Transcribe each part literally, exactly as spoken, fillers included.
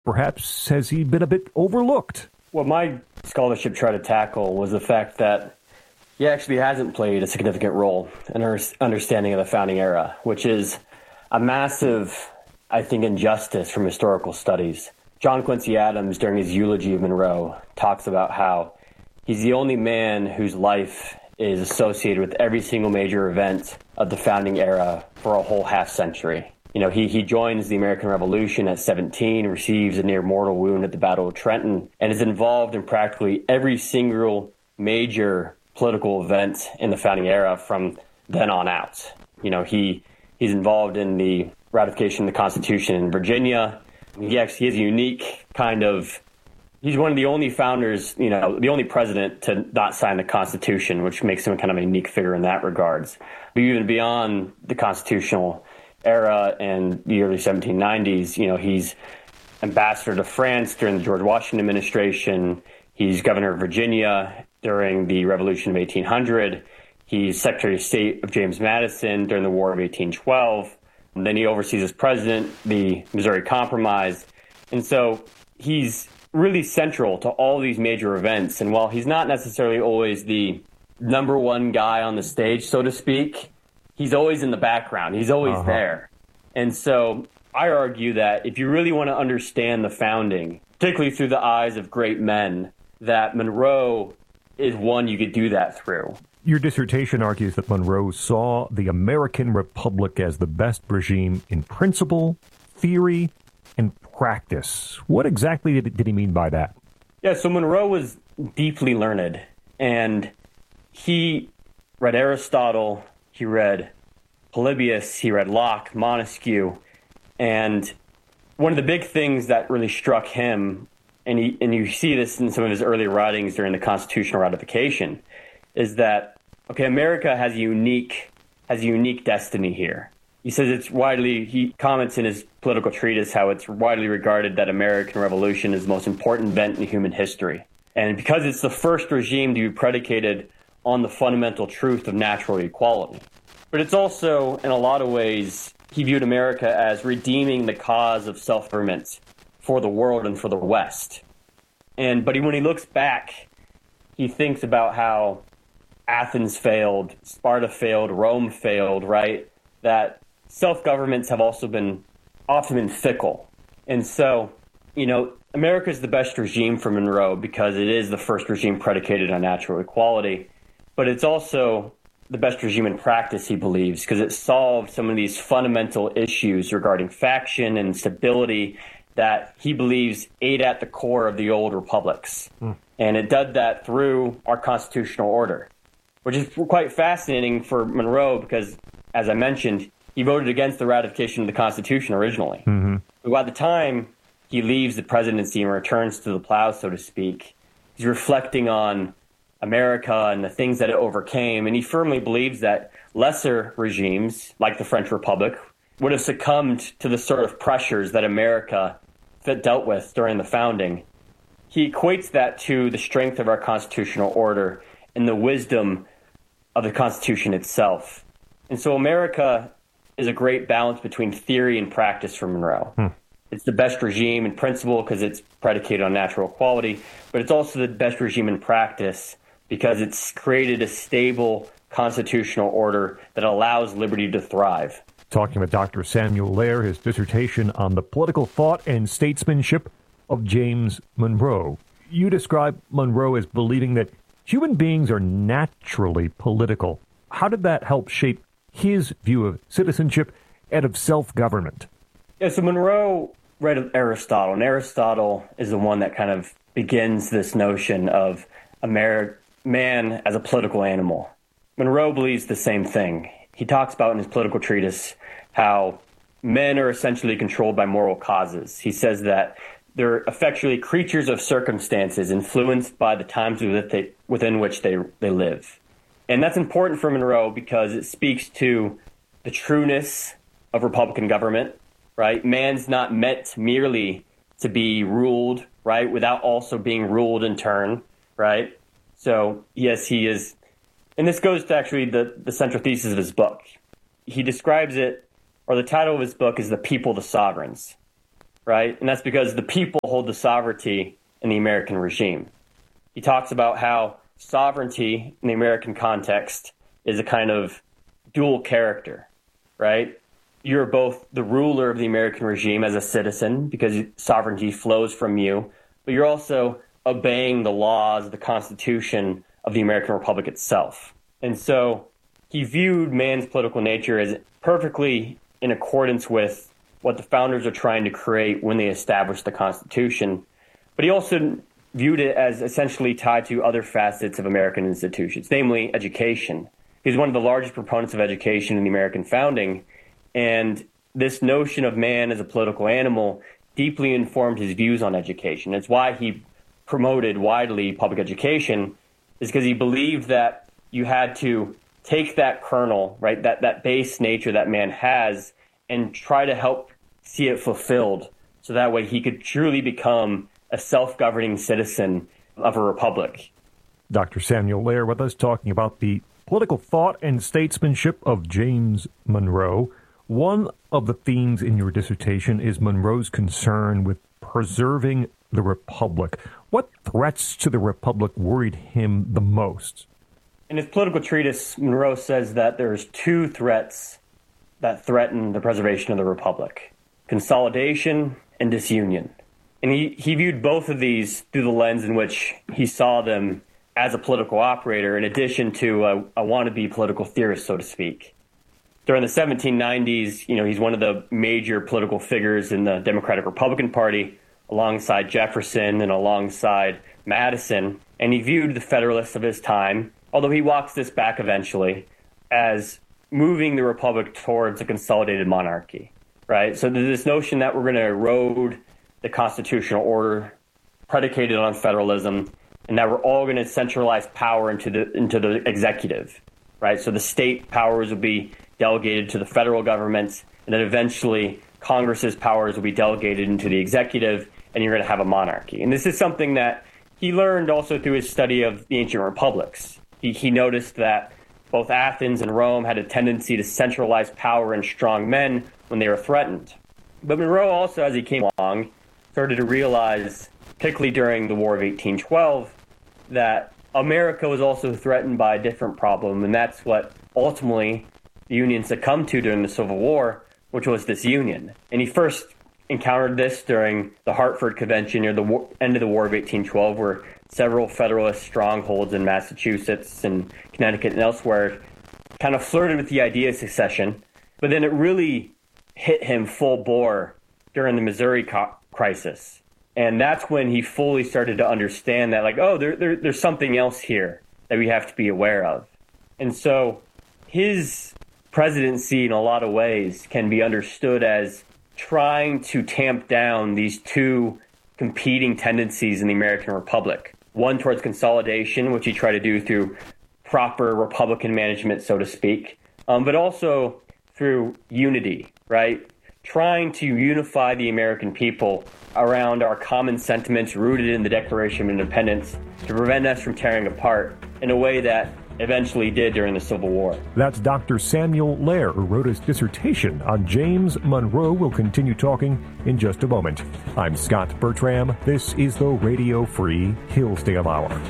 Perhaps has he been a bit overlooked? What my scholarship tried to tackle was the fact that he actually hasn't played a significant role in our understanding of the founding era, which is a massive, I think, injustice from historical studies. John Quincy Adams, during his eulogy of Monroe, talks about how he's the only man whose life is associated with every single major event of the founding era for a whole half century. You know, he, he joins the American Revolution at seventeen, receives a near mortal wound at the Battle of Trenton, and is involved in practically every single major political event in the founding era from then on out. You know, he he's involved in the ratification of the Constitution in Virginia. He actually has a unique kind of, he's one of the only founders, you know, the only president to not sign the Constitution, which makes him kind of a unique figure in that regards. But even beyond the constitutional era and the early seventeen nineties, you know, he's ambassador to France during the George Washington administration. He's governor of Virginia during the Revolution of eighteen hundred. He's Secretary of State of James Madison during the War of eighteen twelve. And then he oversees as president the Missouri Compromise. And so he's really central to all these major events. And while he's not necessarily always the number one guy on the stage, so to speak, he's always in the background. He's always uh-huh. there. And so I argue that if you really want to understand the founding, particularly through the eyes of great men, that Monroe is one you could do that through. Your dissertation argues that Monroe saw the American Republic as the best regime in principle, theory, and practice. What exactly did, did he mean by that? Yeah, so Monroe was deeply learned, and he read Aristotle, he read Polybius, he read Locke, Montesquieu, and one of the big things that really struck him, and he, and you see this in some of his early writings during the constitutional ratification, is that, okay, America has a unique, has a unique destiny here. He says it's widely, he comments in his political treatise how it's widely regarded that American Revolution is the most important event in human history. And because it's the first regime to be predicated on the fundamental truth of natural equality. But it's also, in a lot of ways, he viewed America as redeeming the cause of self-government for the world and for the West. And but he, when he looks back, he thinks about how Athens failed, Sparta failed, Rome failed, right? That self-governments have also been often been fickle. And so, you know, America is the best regime for Monroe because it is the first regime predicated on natural equality. But it's also the best regime in practice, he believes, because it solved some of these fundamental issues regarding faction and stability that he believes ate at the core of the old republics. Mm. And it did that through our constitutional order, which is quite fascinating for Monroe because, as I mentioned, he voted against the ratification of the Constitution originally. Mm-hmm. But by the time he leaves the presidency and returns to the plow, so to speak, he's reflecting on America and the things that it overcame. And he firmly believes that lesser regimes, like the French Republic, would have succumbed to the sort of pressures that America dealt with during the founding. He equates that to the strength of our constitutional order and the wisdom of the Constitution itself. And so America is a great balance between theory and practice for Monroe. Hmm. It's the best regime in principle because it's predicated on natural equality, but it's also the best regime in practice because it's created a stable constitutional order that allows liberty to thrive. Talking with Doctor Samuel Lehrer, his dissertation on the political thought and statesmanship of James Monroe. You describe Monroe as believing that human beings are naturally political. How did that help shape his view of citizenship and of self-government? Yeah, so Monroe read Aristotle, and Aristotle is the one that kind of begins this notion of Ameri- man as a political animal. Monroe believes the same thing. He talks about in his political treatise how men are essentially controlled by moral causes. He says that they're effectually creatures of circumstances influenced by the times within which they, they live. And that's important for Monroe because it speaks to the trueness of Republican government, right? Man's not meant merely to be ruled, right, without also being ruled in turn, right? So, yes, he is, and this goes to actually the, the central thesis of his book. He describes it, or the title of his book is The People, the Sovereigns. right? And that's because the people hold the sovereignty in the American regime. He talks about how sovereignty in the American context is a kind of dual character, right? You're both the ruler of the American regime as a citizen because sovereignty flows from you, but you're also obeying the laws, the Constitution of the American Republic itself. And so he viewed man's political nature as perfectly in accordance with what the founders are trying to create when they established the Constitution. But he also viewed it as essentially tied to other facets of American institutions, namely education. He was one of the largest proponents of education in the American founding, and this notion of man as a political animal deeply informed his views on education. It's why he promoted widely public education, is because he believed that you had to take that kernel, right, that, that base nature that man has, and try to help see it fulfilled so that way he could truly become a self-governing citizen of a republic. Doctor Samuel Lair with us talking about the political thought and statesmanship of James Monroe. One of the themes in your dissertation is Monroe's concern with preserving the republic. What threats to the republic worried him the most? In his political treatise, Monroe says that there's two threats that threaten the preservation of the republic: consolidation and disunion. And he, he viewed both of these through the lens in which he saw them as a political operator, in addition to a, a wannabe political theorist, so to speak. During the seventeen nineties, you know, he's one of the major political figures in the Democratic Republican Party, alongside Jefferson and alongside Madison. And he viewed the Federalists of his time, although he walks this back eventually, as moving the republic towards a consolidated monarchy, right? So there's this notion that we're going to erode the constitutional order predicated on federalism, and that we're all going to centralize power into the into the executive, right? So the state powers will be delegated to the federal government, and then eventually Congress's powers will be delegated into the executive, and you're going to have a monarchy. And this is something that he learned also through his study of the ancient republics. He, he noticed that both Athens and Rome had a tendency to centralize power in strong men when they were threatened. But Monroe also, as he came along, started to realize, particularly during the War of eighteen twelve, that America was also threatened by a different problem, and that's what ultimately the Union succumbed to during the Civil War, which was disunion. And he first encountered this during the Hartford Convention near the war, end of the War of eighteen twelve, where several Federalist strongholds in Massachusetts and Connecticut and elsewhere kind of flirted with the idea of secession. But then it really hit him full bore during the Missouri co- crisis. And that's when he fully started to understand that, like, oh, there, there, there's something else here that we have to be aware of. And so his presidency, in a lot of ways, can be understood as trying to tamp down these two competing tendencies in the American Republic. One towards consolidation, which he tried to do through proper Republican management, so to speak, um, but also through unity, right? Trying to unify the American people around our common sentiments rooted in the Declaration of Independence to prevent us from tearing apart in a way that eventually did during the Civil War. That's Doctor Samuel Lair, who wrote his dissertation on James Monroe. We'll continue talking in just a moment. I'm Scott Bertram. This is the Radio Free Hillsdale Hour.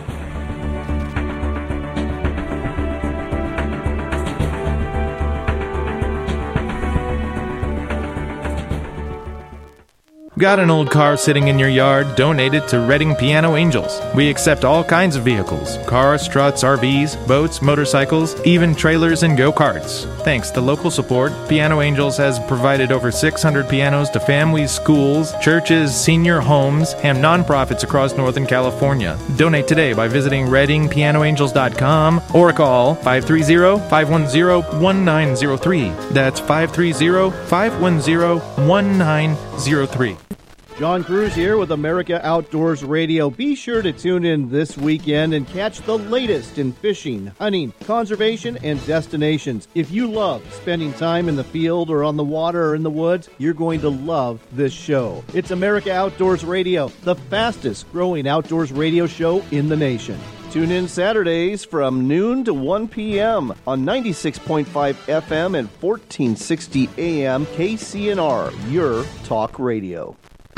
Got an old car sitting in your yard? Donate it to Reading Piano Angels. We accept all kinds of vehicles: cars, trucks, R Vs, boats, motorcycles, even trailers and go-karts. Thanks to local support, Piano Angels has provided over six hundred pianos to families, schools, churches, senior homes, and nonprofits across Northern California. Donate today by visiting reading piano angels dot com or call five three zero, five one zero, one nine zero three. That's five three zero, five one zero, one nine zero three. John Cruz here with America Outdoors Radio. Be sure to tune in this weekend and catch the latest in fishing, hunting, conservation, and destinations. If you love spending time in the field or on the water or in the woods, you're going to love this show. It's America Outdoors Radio, the fastest growing outdoors radio show in the nation. Tune in Saturdays from noon to one p.m. on ninety-six point five F M and fourteen sixty A M K C N R, your talk radio.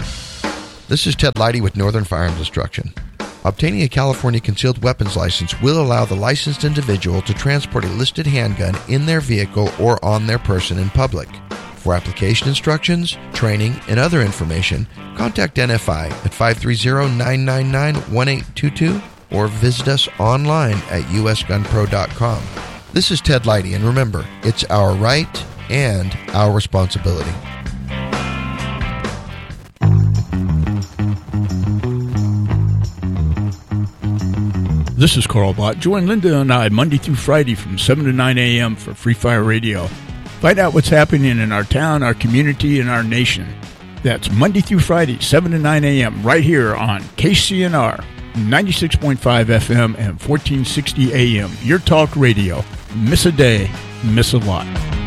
This is Ted Leidy with Northern Firearms Instruction. Obtaining a California concealed weapons license will allow the licensed individual to transport a listed handgun in their vehicle or on their person in public. For application instructions, training, and other information, contact N F I at five three zero, nine nine nine, one eight two two or visit us online at u s gun pro dot com. This is Ted Leidy, and remember, it's our right and our responsibility. This is Carl Bott. Join Linda and I Monday through Friday from seven to nine a.m. for Free Fire Radio. Find out what's happening in our town, our community, and our nation. That's Monday through Friday, seven to nine a.m. right here on K C N R, ninety-six point five F M and fourteen sixty A M. Your talk radio. Miss a day, miss a lot.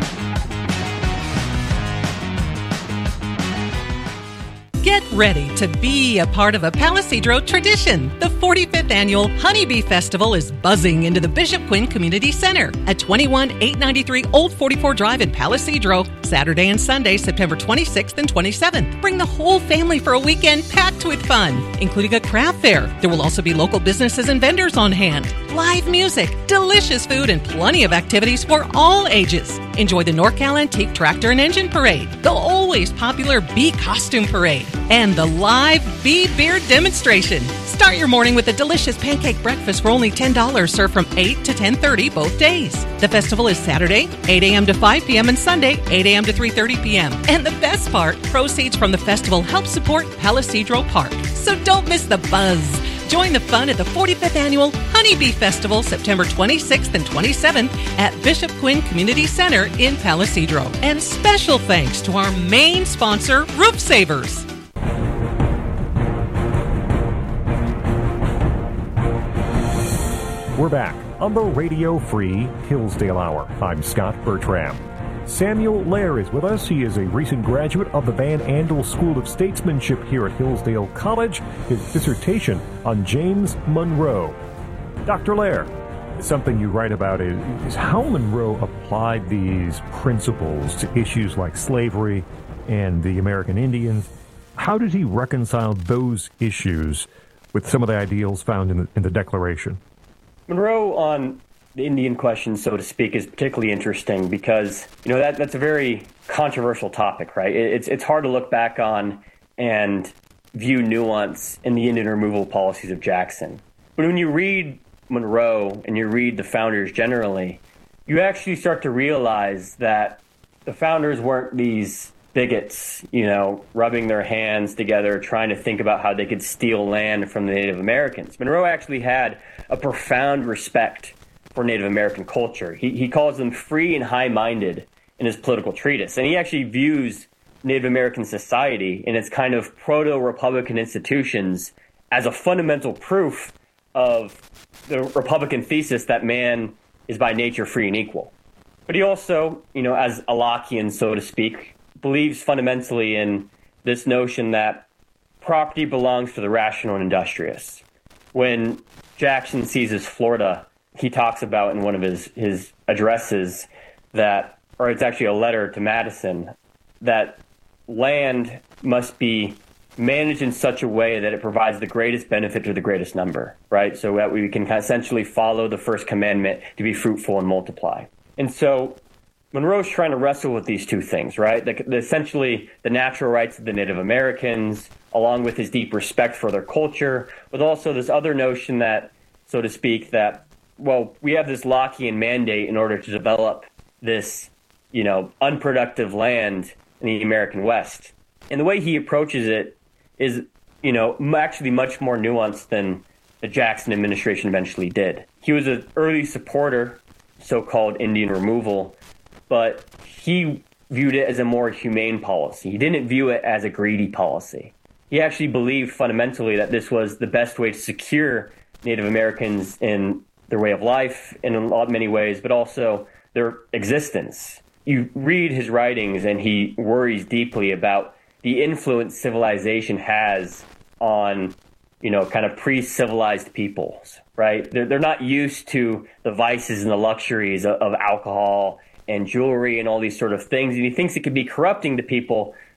Get ready to be a part of a Palisadro tradition. The forty-fifth Annual Honeybee Festival is buzzing into the Bishop Quinn Community Center at twenty-one eight ninety-three Old forty-four Drive in Palisadro, Saturday and Sunday, September twenty-sixth and twenty-seventh. Bring the whole family for a weekend packed with fun, including a craft fair. There will also be local businesses and vendors on hand, live music, delicious food, and plenty of activities for all ages. Enjoy the NorCal Antique Tractor and Engine Parade, the always popular Bee Costume Parade, and the live Bee Beer Demonstration. Start your morning with a delicious pancake breakfast for only ten dollars, served from eight to ten thirty both days. The festival is Saturday, eight a.m. to five p.m. and Sunday, eight a.m. to three thirty p.m. And the best part, proceeds from the festival help support Palisadro Park. So don't miss the buzz. Join the fun at the forty-fifth Annual Honeybee Festival, September twenty-sixth and twenty-seventh at Bishop Quinn Community Center in Palisadro. And special thanks to our main sponsor, Roof Savers. We're back on the Radio Free Hillsdale Hour. I'm Scott Bertram. Samuel Lair is with us. He is a recent graduate of the Van Andel School of Statesmanship here at Hillsdale College. His dissertation on James Monroe. Doctor Lair, something you write about is, is how Monroe applied these principles to issues like slavery and the American Indians. How did he reconcile those issues with some of the ideals found in the, in the Declaration? Monroe on the Indian question, so to speak, is particularly interesting because, you know, that that's a very controversial topic, right? It's it's hard to look back on and view nuance in the Indian removal policies of Jackson. But when you read Monroe and you read the founders generally, you actually start to realize that the founders weren't these bigots, you know, rubbing their hands together, trying to think about how they could steal land from the Native Americans. Monroe actually had a profound respect for Native American culture. He, he calls them free and high-minded in his political treatise. And he actually views Native American society and its kind of proto-Republican institutions as a fundamental proof of the Republican thesis that man is by nature free and equal. But he also, you know, as a Lockean, so to speak, believes fundamentally in this notion that property belongs to the rational and industrious. When Jackson seizes Florida, he talks about in one of his, his addresses that, or it's actually a letter to Madison, that land must be managed in such a way that it provides the greatest benefit to the greatest number, right? So that we can essentially follow the first commandment to be fruitful and multiply. And so Monroe's trying to wrestle with these two things, right? The, the, essentially the natural rights of the Native Americans, along with his deep respect for their culture, but also this other notion that, so to speak, that, well, we have this Lockean mandate in order to develop this, you know, unproductive land in the American West. And the way he approaches it is, you know, actually much more nuanced than the Jackson administration eventually did. He was an early supporter, so-called Indian removal, but he viewed it as a more humane policy. He didn't view it as a greedy policy. He actually believed fundamentally that this was the best way to secure Native Americans in their way of life in a lot many ways, but also their existence. You read his writings and he worries deeply about the influence civilization has on, you know, kind of pre-civilized peoples, right? They're, they're not used to the vices and the luxuries of, of alcohol and jewelry and all these sort of things. And he thinks it could be corrupting to people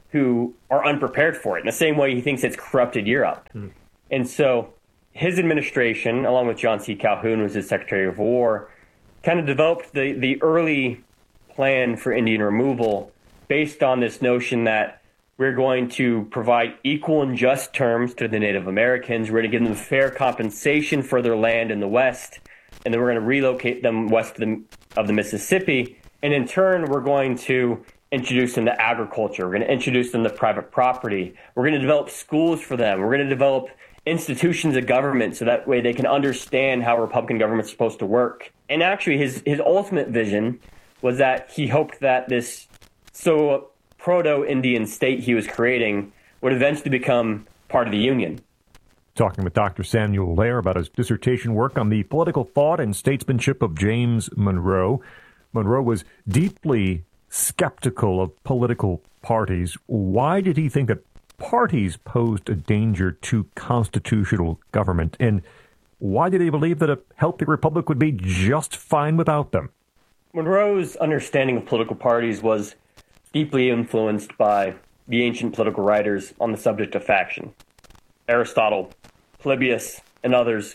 who are unprepared for it, in the same way he thinks it's corrupted Europe. Mm. And so his administration, along with John C. Calhoun, who was his Secretary of War, kind of developed the, the early plan for Indian removal based on this notion that we're going to provide equal and just terms to the Native Americans. We're going to give them fair compensation for their land in the West, and then we're going to relocate them west of the, of the Mississippi. And in turn, we're going to introduce them to agriculture. We're going to introduce them to private property. We're going to develop schools for them. We're going to develop institutions of government so that way they can understand how Republican government's supposed to work. And actually, his, his ultimate vision was that he hoped that this so proto-Indian state he was creating would eventually become part of the Union. Talking with Doctor Samuel Lair about his dissertation work on the political thought and statesmanship of James Monroe. Monroe was deeply skeptical of political parties. Why did he think that parties posed a danger to constitutional government? And why did he believe that a healthy republic would be just fine without them? Monroe's understanding of political parties was deeply influenced by the ancient political writers on the subject of faction. Aristotle, Polybius, and others.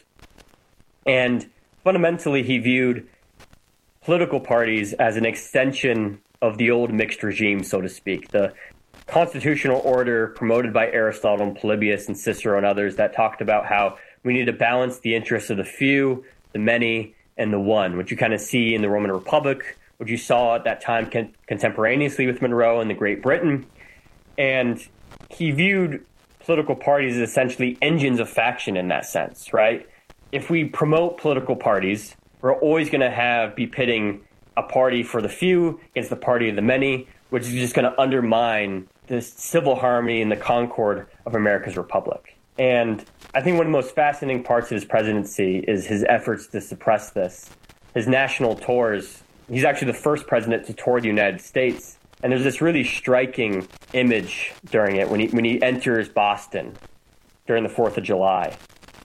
And fundamentally, he viewed political parties as an extension of the old mixed regime, so to speak. The constitutional order promoted by Aristotle and Polybius and Cicero and others that talked about how we need to balance the interests of the few, the many, and the one, which you kind of see in the Roman Republic, which you saw at that time con- contemporaneously with Monroe and the Great Britain. And he viewed political parties as essentially engines of faction in that sense, right? If we promote political parties, we're always going to have be pitting a party for the few against the party of the many, which is just going to undermine the civil harmony and the concord of America's republic. And I think one of the most fascinating parts of his presidency is his efforts to suppress this. His national tours, he's actually the first president to tour the United States. And there's this really striking image during it when he when he enters Boston during the fourth of July.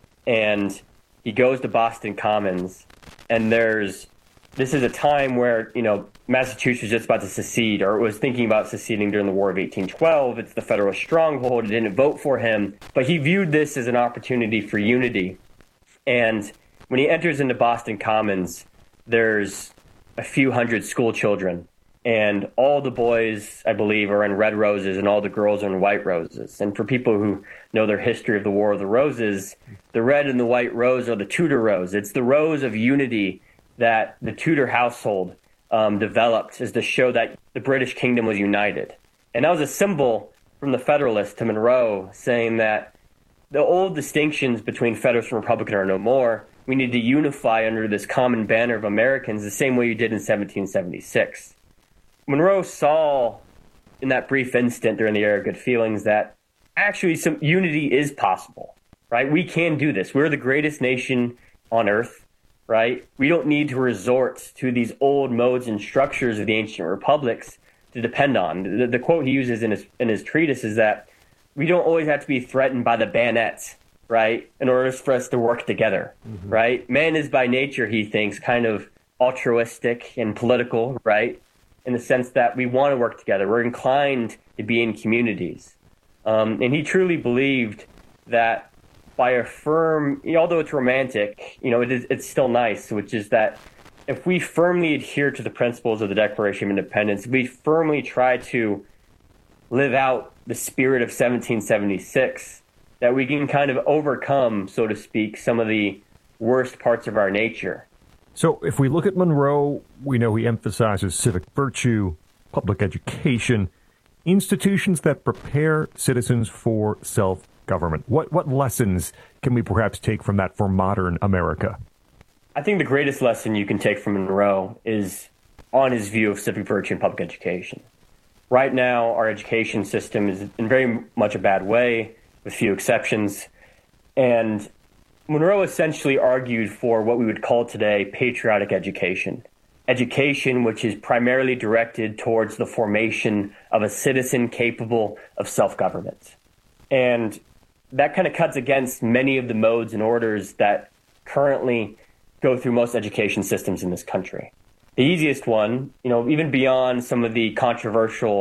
And he goes to Boston Commons, and there's this is a time where, you know, Massachusetts was just about to secede, or was thinking about seceding during the War of eighteen twelve. It's the Federalist stronghold. It didn't vote for him. But he viewed this as an opportunity for unity. And when he enters into Boston Commons, there's a few hundred school children. And all the boys, I believe, are in red roses, and all the girls are in white roses. And for people who know their history of the War of the Roses, the red and the white rose are the Tudor rose. It's the rose of unity that the Tudor household um, developed as to show that the British kingdom was united. And that was a symbol from the Federalists to Monroe, saying that the old distinctions between Federalist and Republican are no more. We need to unify under this common banner of Americans the same way you did in seventeen seventy-six. Monroe saw in that brief instant during the era of good feelings that actually some unity is possible, right? We can do this. We're the greatest nation on earth, right? We don't need to resort to these old modes and structures of the ancient republics to depend on. The, the quote he uses in his in his treatise is that we don't always have to be threatened by the bayonet, right, in order for us to work together, mm-hmm. right? Man is by nature, he thinks, kind of altruistic and political, right, in the sense that we want to work together. We're inclined to be in communities. Um, and he truly believed that by a firm, you know, although it's romantic, you know, it is, it's still nice, which is that if we firmly adhere to the principles of the Declaration of Independence, we firmly try to live out the spirit of seventeen seventy-six, that we can kind of overcome, so to speak, some of the worst parts of our nature. So if we look at Monroe, we know he emphasizes civic virtue, public education, institutions that prepare citizens for self-government. What what lessons can we perhaps take from that for modern America? I think the greatest lesson you can take from Monroe is on his view of civic virtue and public education. Right now, our education system is in very much a bad way, with few exceptions. And Monroe essentially argued for what we would call today patriotic education. Education which is primarily directed towards the formation of a citizen capable of self-government. And that kind of cuts against many of the modes and orders that currently go through most education systems in this country. The easiest one, you know, even beyond some of the controversial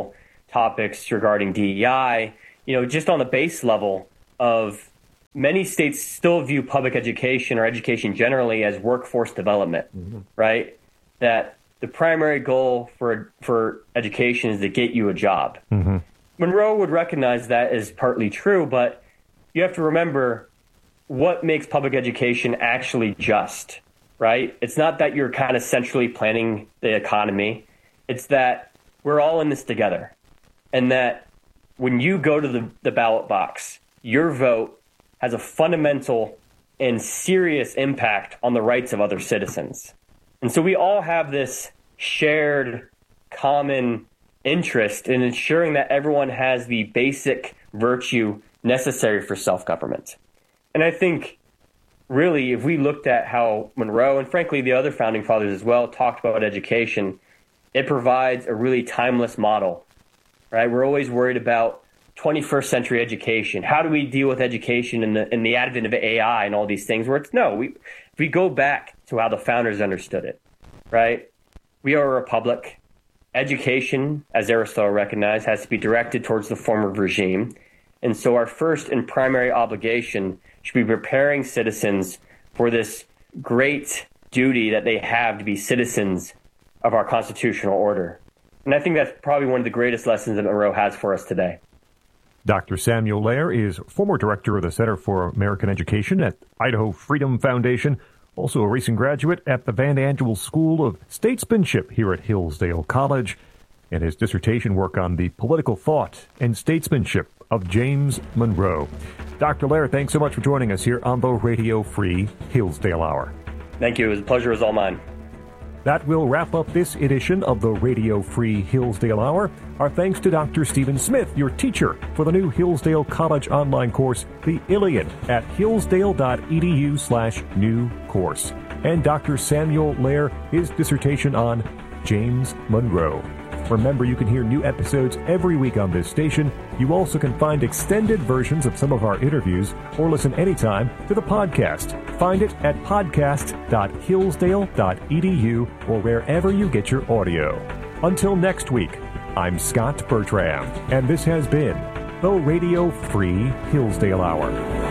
topics regarding D E I, you know, just on the base level of many states still view public education or education generally as workforce development, mm-hmm. right? That the primary goal for for education is to get you a job. Mm-hmm. Monroe would recognize that as partly true, but you have to remember what makes public education actually just, right? It's not that you're kind of centrally planning the economy. It's that we're all in this together. And that when you go to the, the ballot box, your vote has a fundamental and serious impact on the rights of other citizens. And so we all have this shared common interest in ensuring that everyone has the basic virtue necessary for self-government. And I think really if we looked at how Monroe and frankly the other founding fathers as well talked about education, it provides a really timeless model, right? We're always worried about twenty-first century education. How do we deal with education in the in the advent of A I and all these things? Where it's no, we we go back to how the founders understood it, right? We are a republic. Education, as Aristotle recognized, has to be directed towards the former regime. And so our first and primary obligation should be preparing citizens for this great duty that they have to be citizens of our constitutional order. And I think that's probably one of the greatest lessons that Monroe has for us today. Doctor Samuel Lair is former director of the Center for American Education at Idaho Freedom Foundation, also a recent graduate at the Van Andel School of Statesmanship here at Hillsdale College, and his dissertation work on the political thought and statesmanship of James Monroe. Doctor Lair, thanks so much for joining us here on the Radio Free Hillsdale Hour. Thank you. It was a pleasure. It was all mine. That will wrap up this edition of the Radio Free Hillsdale Hour. Our thanks to Doctor Stephen Smith, your teacher for the new Hillsdale College online course, The Iliad, at hillsdale.edu slash new course. And Doctor Samuel Lair, his dissertation on James Monroe. Remember, you can hear new episodes every week on this station. You also can find extended versions of some of our interviews or listen anytime to the podcast. Find it at podcast dot hillsdale dot e d u or wherever you get your audio. Until next week, I'm Scott Bertram, and this has been the Radio Free Hillsdale Hour.